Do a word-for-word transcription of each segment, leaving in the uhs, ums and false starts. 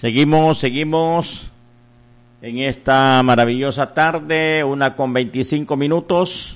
Seguimos, seguimos en esta maravillosa tarde, una con veinticinco minutos.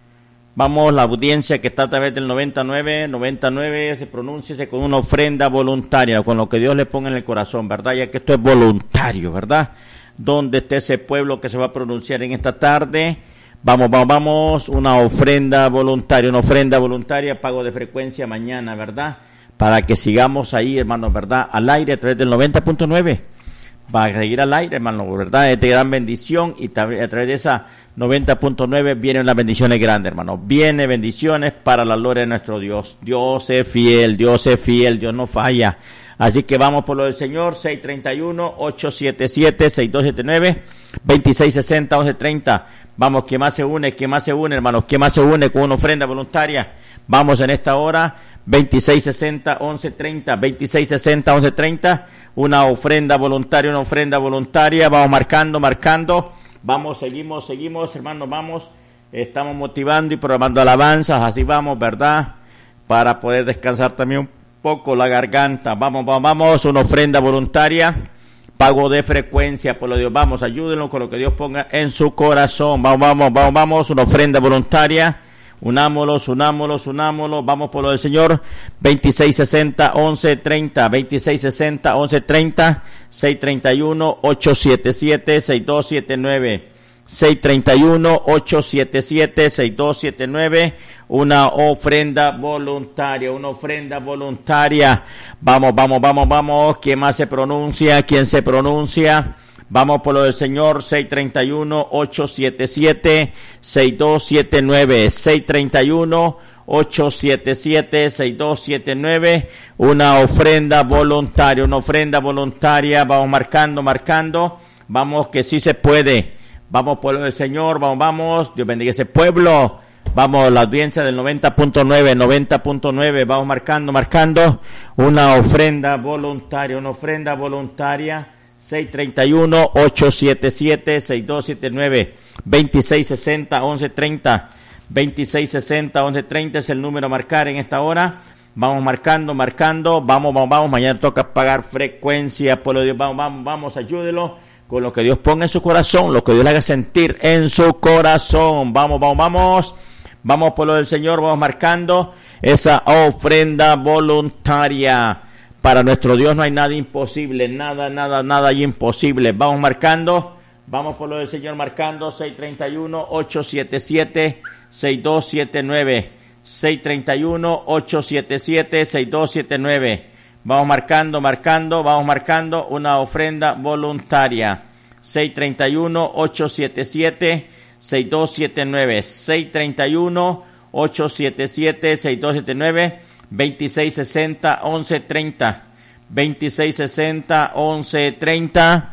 Vamos, la audiencia que está a través del noventa y nueve, noventa y nueve, se pronuncia con una ofrenda voluntaria, con lo que Dios le ponga en el corazón, ¿verdad? Ya que esto es voluntario, ¿verdad? ¿Dónde está ese pueblo que se va a pronunciar en esta tarde? Vamos, vamos, vamos, una ofrenda voluntaria, una ofrenda voluntaria, pago de frecuencia mañana, ¿verdad? Para que sigamos ahí, hermanos, ¿verdad? Al aire a través del noventa punto nueve. Para seguir al aire, hermano, ¿verdad? Es de gran bendición y a través de esa noventa punto nueve vienen las bendiciones grandes, hermano. Vienen bendiciones para la gloria de nuestro Dios. Dios es fiel, Dios es fiel, Dios no falla. Así que vamos por lo del Señor, seis treinta y uno, ocho siete siete, seis dos siete nueve, veintiséis sesenta, once treinta. Vamos, ¿quién más se une? ¿Quién más se une, hermanos? ¿Quién más se une con una ofrenda voluntaria? Vamos en esta hora, veintiséis sesenta, once treinta, veintiséis sesenta, once treinta, una ofrenda voluntaria, una ofrenda voluntaria. Vamos marcando, marcando. Vamos, seguimos, seguimos, hermanos, vamos. Estamos motivando y programando alabanzas, así vamos, ¿verdad? Para poder descansar también un poco la garganta. Vamos, vamos, vamos, una ofrenda voluntaria, pago de frecuencia, por lo de Dios. Vamos, ayúdenlo con lo que Dios ponga en su corazón. Vamos, vamos, vamos, vamos, una ofrenda voluntaria. Unámonos, unámonos, unámonos, vamos por lo del Señor. Veintiséis sesenta, once treinta, veintiséis sesenta, once treinta, seis treinta y uno, ocho siete siete, seis dos siete nueve, seis treinta y uno, ocho siete siete, seis dos siete nueve, una ofrenda voluntaria, una ofrenda voluntaria. Vamos, vamos, vamos, vamos, ¿quién más se pronuncia? ¿Quién se pronuncia? Vamos por lo del Señor, seis treinta y uno, ocho siete siete, seis dos siete nueve, seis treinta y uno, ocho siete siete, seis dos siete nueve, una ofrenda voluntaria, una ofrenda voluntaria. Vamos marcando, marcando, vamos que sí se puede. Vamos por lo del Señor, vamos, vamos, Dios bendiga ese pueblo. Vamos, la audiencia del noventa punto nueve, noventa punto nueve, vamos marcando, marcando, una ofrenda voluntaria, una ofrenda voluntaria. seis treinta y uno, ocho siete siete, seis dos siete nueve, veintiséis sesenta, once treinta, veintiséis sesenta, once treinta es el número a marcar en esta hora. Vamos marcando, marcando, vamos, vamos, vamos, mañana toca pagar frecuencia, por lo de Dios, vamos, vamos, vamos, ayúdelo con lo que Dios ponga en su corazón, lo que Dios le haga sentir en su corazón. Vamos, vamos, vamos, vamos por lo del Señor, vamos marcando esa ofrenda voluntaria. Para nuestro Dios no hay nada imposible, nada, nada, nada imposible. Vamos marcando, vamos por lo del Señor marcando, seis treinta y uno, ocho siete siete, seis dos siete nueve, seis treinta y uno, ocho siete siete, seis dos siete nueve. Vamos marcando, marcando, vamos marcando una ofrenda voluntaria. seis treinta y uno, ocho siete siete, seis dos siete nueve, seis treinta y uno, ocho siete siete, seis dos siete nueve. veintiséis sesenta, once treinta, veintiséis sesenta, once treinta.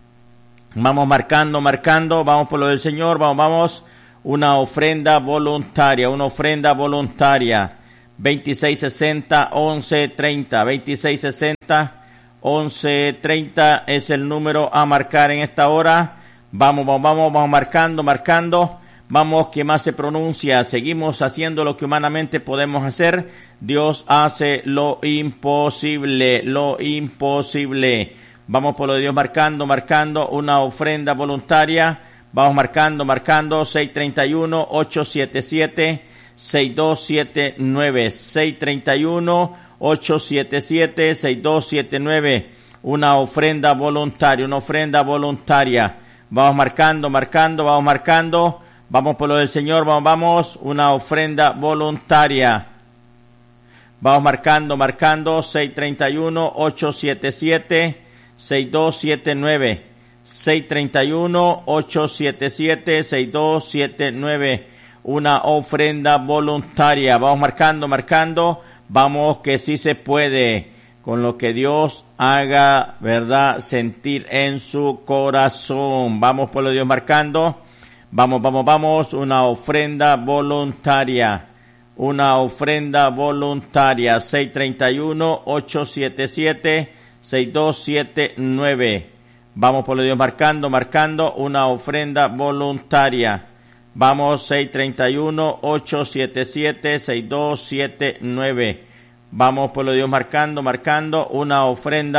Vamos marcando, marcando, vamos por lo del Señor, vamos, vamos, una ofrenda voluntaria, una ofrenda voluntaria. veintiséis sesenta, once treinta, veintiséis sesenta, once treinta es el número a marcar en esta hora. Vamos, vamos, vamos, vamos marcando, marcando. Vamos, ¿quién más se pronuncia? Seguimos haciendo lo que humanamente podemos hacer. Dios hace lo imposible, lo imposible. Vamos por lo de Dios marcando, marcando una ofrenda voluntaria. Vamos marcando, marcando, seis treinta y uno, ocho siete siete, seis dos siete nueve, seis treinta y uno, ocho siete siete, seis dos siete nueve. Una ofrenda voluntaria, una ofrenda voluntaria. Vamos marcando, marcando, vamos marcando. Vamos por lo del Señor, vamos, vamos, una ofrenda voluntaria. Vamos marcando, marcando, seis treinta y uno, ocho siete siete, seis dos siete nueve, seis treinta y uno, ocho siete siete, seis dos siete nueve, una ofrenda voluntaria. Vamos marcando, marcando, vamos que sí se puede, con lo que Dios haga, ¿verdad?, sentir en su corazón. Vamos por lo de Dios marcando. Vamos, vamos, vamos, una ofrenda voluntaria, una ofrenda voluntaria, seis treinta y uno, ocho siete siete, seis dos siete nueve. Vamos por lo de Dios marcando, marcando, una ofrenda voluntaria. Vamos, seis treinta y uno, ocho siete siete, seis dos siete nueve. Vamos por lo de Dios marcando, marcando, una ofrenda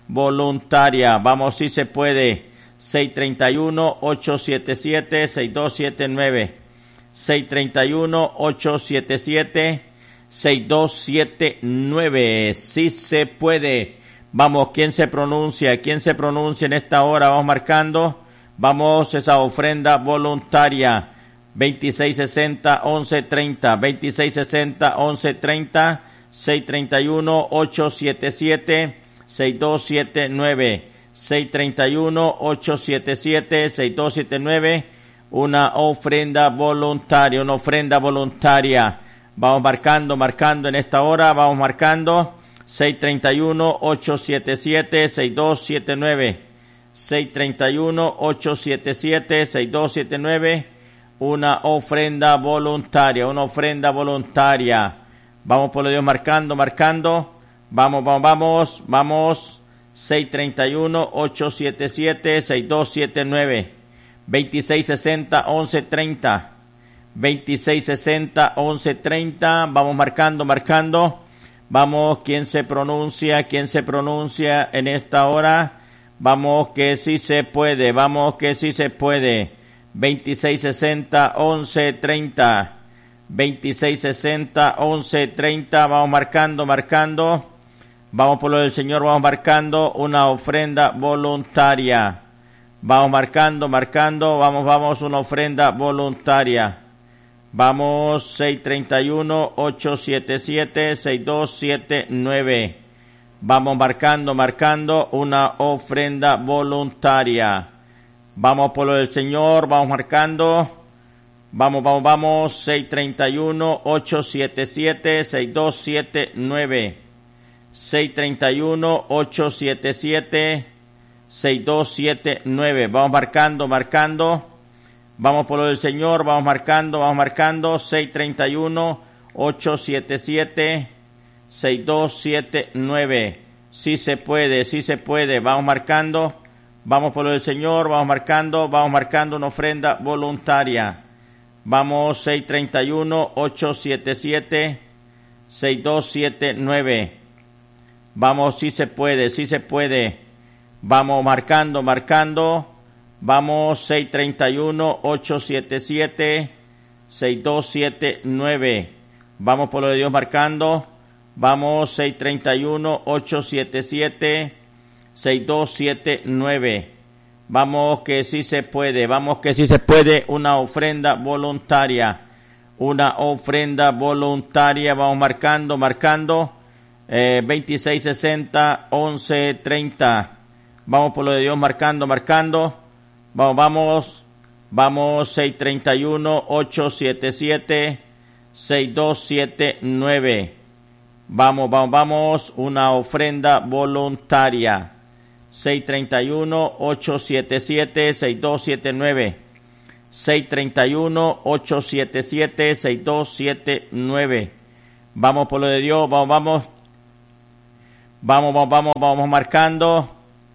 voluntaria. Vamos, si se puede. seis tres uno, ocho siete siete, seis dos siete nueve. seis tres uno, ocho siete siete, seis dos siete nueve. Si se puede. Vamos, ¿quién se pronuncia? ¿Quién se pronuncia en esta hora? Vamos marcando. Vamos, esa ofrenda voluntaria. veintiséis sesenta, once treinta. veintiséis sesenta, once treinta. seis tres uno, ocho siete siete, seis dos siete nueve. seis tres uno, ocho siete siete, seis dos siete nueve. Una ofrenda voluntaria, una ofrenda voluntaria. Vamos marcando, marcando en esta hora. Vamos marcando. seis tres uno, ocho siete siete, seis dos siete nueve. seis tres uno, ocho siete siete, seis dos siete nueve. Una ofrenda voluntaria, una ofrenda voluntaria. Vamos por lo Dios marcando, marcando. Vamos, vamos, vamos, vamos. seis tres uno, ocho siete siete, seis dos siete nueve. veintiséis sesenta, once treinta. veintiséis sesenta, once treinta. Vamos marcando, marcando. Vamos, ¿quién se pronuncia? ¿Quién se pronuncia en esta hora? Vamos, que sí se puede. Vamos, que sí se puede. veintiséis sesenta, once treinta. veintiséis sesenta, once treinta. Vamos marcando, marcando. Vamos por lo del Señor, vamos marcando una ofrenda voluntaria. Vamos marcando, marcando. Vamos, vamos, una ofrenda voluntaria. Vamos, seis tres uno, ocho siete siete, seis dos siete nueve. Vamos marcando, marcando una ofrenda voluntaria. Vamos por lo del Señor, vamos marcando. Vamos, vamos, vamos, seis tres uno, ocho siete siete, seis dos siete nueve. seis tres uno, ocho siete siete, seis dos siete nueve. Vamos marcando, marcando. Vamos por lo del Señor, vamos marcando, vamos marcando. seis tres uno, ocho siete siete, seis dos siete nueve. Sí se puede, sí se puede. Vamos marcando. Vamos por lo del Señor, vamos marcando, vamos marcando una ofrenda voluntaria. Vamos, seis tres uno, ocho siete siete, seis dos siete nueve. Vamos, sí se puede, sí se puede. Vamos marcando, marcando. Vamos, seis tres uno, ocho siete siete, seis dos siete nueve. Vamos por lo de Dios marcando. Vamos, seis tres uno, ocho siete siete, seis dos siete nueve. Vamos, que sí se puede. Vamos, que sí se puede. Una ofrenda voluntaria. Una ofrenda voluntaria. Vamos marcando, marcando. Eh, veintiséis sesenta, once treinta. Vamos por lo de Dios marcando, marcando. Vamos, vamos, vamos, seis tres uno, ocho siete siete, seis dos siete nueve. Vamos, vamos, vamos, una ofrenda voluntaria. seis tres uno, ocho siete siete, seis dos siete nueve. seis tres uno, ocho siete siete, seis dos siete nueve. Vamos por lo de Dios, vamos, vamos. Vamos, vamos, vamos, vamos marcando.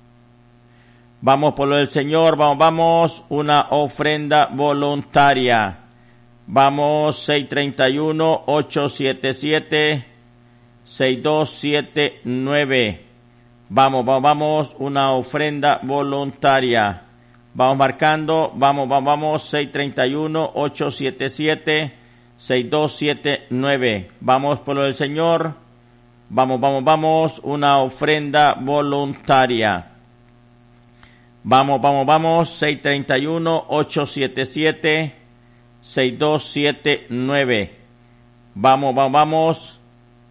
Vamos por lo del Señor, vamos, vamos, una ofrenda voluntaria. Vamos, seis tres uno, ocho siete siete, seis dos siete nueve. Vamos, vamos, vamos, una ofrenda voluntaria. Vamos marcando, vamos, vamos, vamos, seis tres uno, ocho siete siete, seis dos siete nueve. Vamos por lo del Señor. Vamos, vamos, vamos, una ofrenda voluntaria. Vamos, vamos, vamos, seis tres uno, ocho siete siete, seis dos siete nueve. Vamos, vamos, vamos.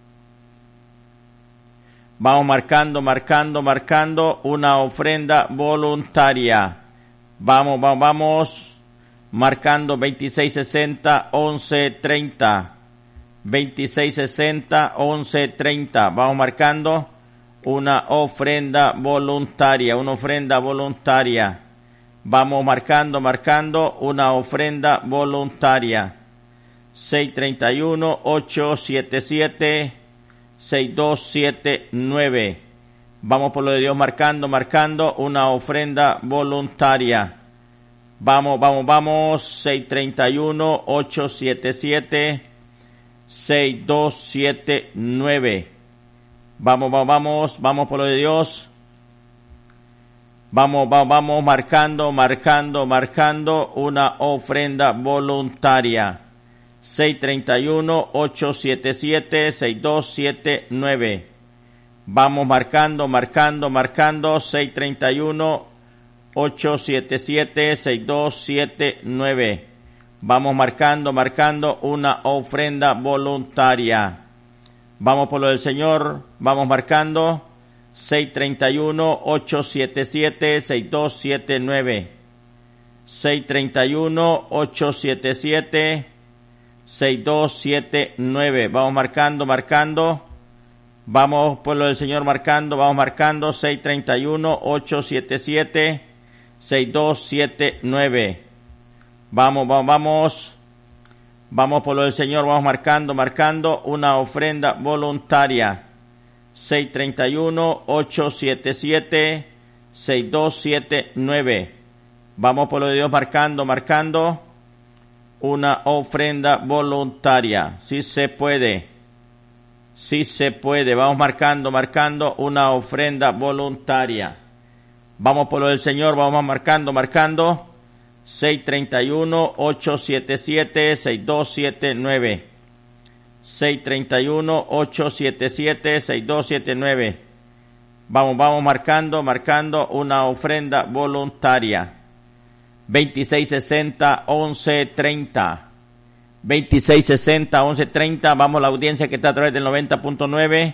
Vamos marcando, marcando, marcando una ofrenda voluntaria. Vamos, vamos, vamos. Marcando veintiséis sesenta, once treinta. veintiséis sesenta, once treinta. Vamos marcando una ofrenda voluntaria, una ofrenda voluntaria. Vamos marcando, marcando una ofrenda voluntaria. seis tres uno, ocho siete siete, seis dos siete nueve. Vamos por lo de Dios marcando, marcando una ofrenda voluntaria. Vamos, vamos, vamos. seis tres uno, ocho siete siete, seis dos siete nueve. Vamos, vamos, vamos, vamos por lo de Dios. Vamos, vamos, vamos marcando, marcando, marcando una ofrenda voluntaria. seis tres uno, ocho siete siete, seis dos siete nueve. Vamos marcando, marcando, marcando. seis tres uno, ocho siete siete, seis dos siete nueve. Vamos marcando, marcando una ofrenda voluntaria. Vamos por lo del Señor. Vamos marcando. seis tres uno, ocho siete siete, seis dos siete nueve. seis tres uno, ocho siete siete, seis dos siete nueve. Vamos marcando, marcando. Vamos por lo del Señor marcando. Vamos marcando. seis tres uno, ocho siete siete, seis dos siete nueve. Vamos, vamos, vamos. Vamos por lo del Señor. Vamos marcando, marcando una ofrenda voluntaria. seis tres uno, ocho siete siete, seis dos siete nueve. Vamos por lo de Dios marcando, marcando una ofrenda voluntaria. Si se puede, si se puede. Vamos marcando, marcando una ofrenda voluntaria. Vamos por lo del Señor, vamos marcando, marcando. seis tres uno, ocho siete siete, seis dos siete nueve. seis tres uno, ocho siete siete, seis dos siete nueve. Vamos, vamos marcando, marcando una ofrenda voluntaria. veintiséis sesenta, once treinta. veintiséis sesenta, once treinta. Vamos, la audiencia que está a través del noventa punto nueve.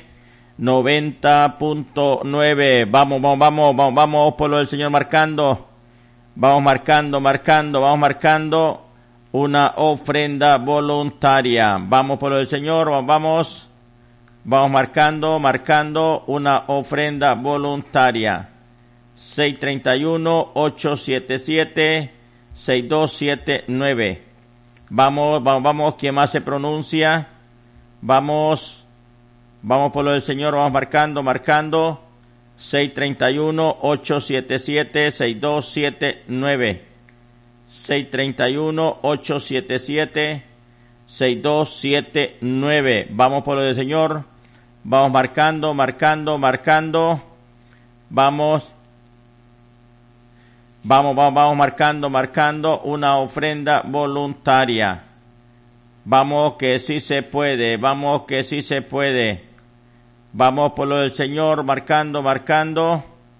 noventa punto nueve. Vamos, vamos, vamos, vamos, vamos por lo del Señor marcando. Vamos marcando, marcando, vamos marcando una ofrenda voluntaria. Vamos por lo del Señor, vamos, vamos, vamos marcando, marcando una ofrenda voluntaria. seis tres uno, ocho siete siete, seis dos siete nueve. Vamos, vamos, vamos, ¿quién más se pronuncia? Vamos, vamos por lo del Señor, vamos marcando, marcando. seis tres uno, ocho siete siete, seis dos siete nueve. seis tres uno, ocho siete siete, seis dos siete nueve. Vamos por lo del Señor. Vamos marcando, marcando, marcando. Vamos. Vamos, vamos, vamos marcando, marcando una ofrenda voluntaria. Vamos que sí se puede, vamos que sí se puede. Vamos por lo del Señor, marcando, marcando.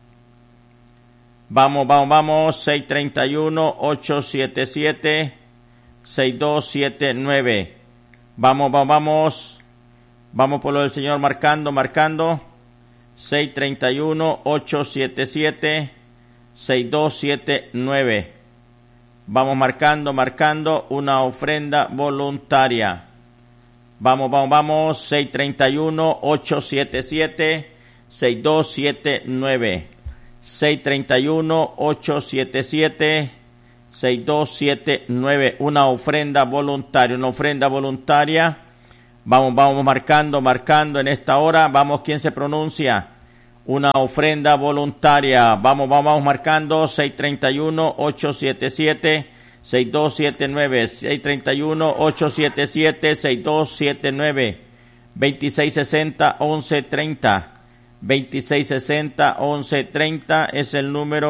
Vamos, vamos, vamos. seis tres uno, ocho siete siete, seis dos siete nueve. Vamos, vamos, vamos. Vamos por lo del Señor, marcando, marcando. seis tres uno, ocho siete siete, seis dos siete nueve. Vamos marcando, marcando una ofrenda voluntaria. Vamos, vamos, vamos. seis tres uno, ocho siete siete, seis dos siete nueve. seis tres uno, ocho siete siete, seis dos siete nueve. Una ofrenda voluntaria, una ofrenda voluntaria. Vamos, vamos marcando, marcando en esta hora. Vamos, ¿quién se pronuncia? Una ofrenda voluntaria. Vamos, vamos, vamos marcando. seis tres uno, ocho siete siete, seis dos siete nueve. seis tres uno, ocho siete siete, seis dos siete nueve. veintiséis sesenta, once treinta. veintiséis sesenta, once treinta es el número